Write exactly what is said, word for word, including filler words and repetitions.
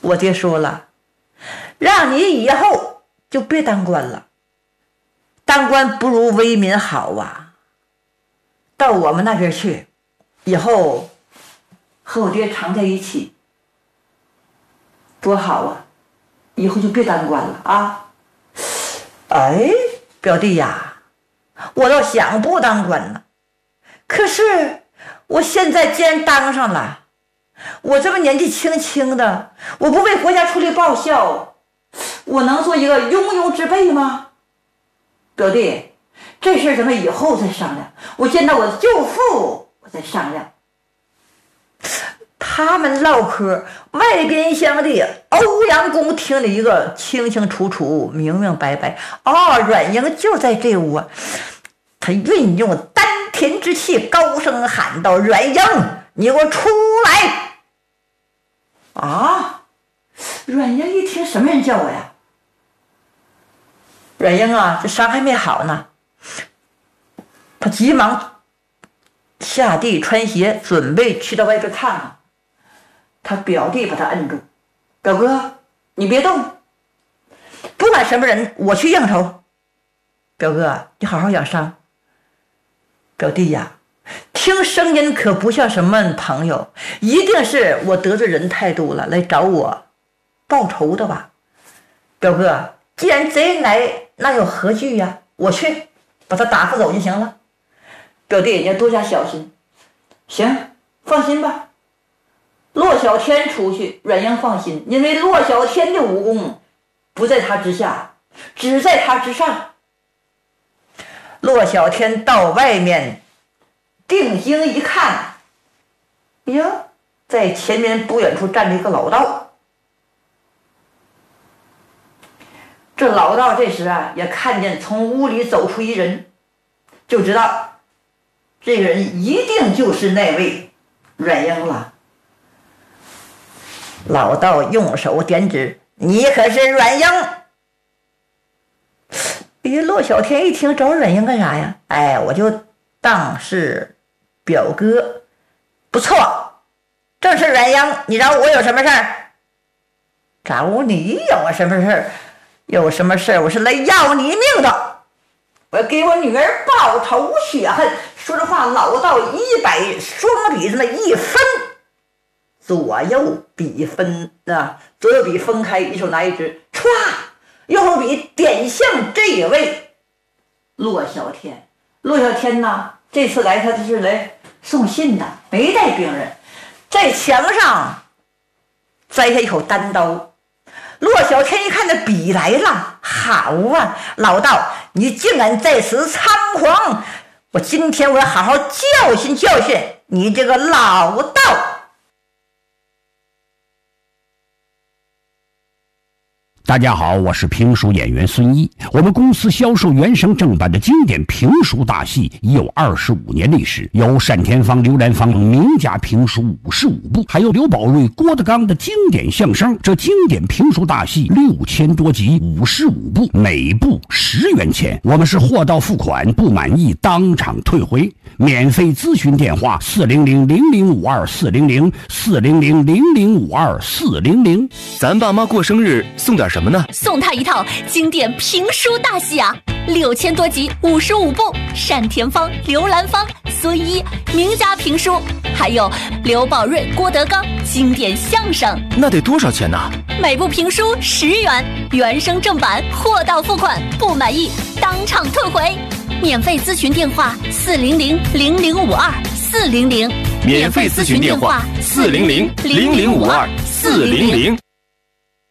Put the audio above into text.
我爹说了，让你以后就别当官了，当官不如为民好啊。到我们那边去，以后和我爹常在一起，多好啊！以后就别当官了啊！哎，表弟呀，我倒想不当官呢，可是我现在既然当上了，我这么年纪轻轻的，我不为国家出力报效，我能做一个庸庸之辈吗？表弟，这事儿咱们以后再商量，我见到我的舅父我再商量。他们唠嗑，外边厢的欧阳公听了一个清清楚楚明明白白。哦，阮英就在这屋啊，他运用丹田之气，高声喊道：阮英，你给我出来！啊！阮英一听，什么人叫我呀？阮英啊，这伤还没好呢，他急忙下地穿鞋，准备去到外边看看。他表弟把他摁住：表哥，你别动，不管什么人，我去应酬。表哥，你好好养伤。表弟呀，听声音可不像什么朋友，一定是我得罪人太多了，来找我报仇的吧。表哥，既然贼人来，那有何惧呀？我去把他打发走就行了。表弟，你要多加小心。行，放心吧。骆小天出去，阮英放心，因为骆小天的武功不在他之下，只在他之上。骆小天到外面定睛一看，呀，在前面不远处站着一个老道。这老道这时啊，也看见从屋里走出一人，就知道这个人一定就是那位阮英了。老道用手点指：你可是阮英？咦，骆小天一听，找阮英干啥呀？哎，我就当是表哥。不错，正是阮英，你找我有什么事儿？找你有什么事儿？有什么事儿？我是来要你命的，我要给我女儿报仇雪恨。说这话，老道一摆双笔这么一分，左右笔分啊，左右笔分开，一手拿一支，歘，右手笔点向这位骆小天。骆小天呢，这次来他是来送信的，没带兵刃，在墙上摘下一口单刀。骆小天一看那笔来了，好啊，老道，你竟敢在此猖狂！我今天我要好好教训教训你这个老道。 大家好，我是评书演员孙一。我们公司销售原声正版的经典评书大戏已有二十五年历史，有单田芳、刘兰芳名家评书五十五部，还有刘宝瑞、郭德纲的经典相声。这经典评书大戏六千多集，五十五部，每部十元钱。我们是货到付款，不满意当场退回。免费咨询电话：四零零零零五二四零零四零零零零五二四零零。 咱爸妈过生日送点什么呢？ 送他一套经典评书大戏啊，六千多集，五十五部，单田芳、刘兰芳、孙一名家评书，还有刘宝瑞、郭德纲经典相声。 那得多少钱呢？ 每部评书十元，原声正版，货到付款，不满意当场退回。免费咨询电话：四零零零零五二四零零。 免费咨询电话：四零零零零五二四零零。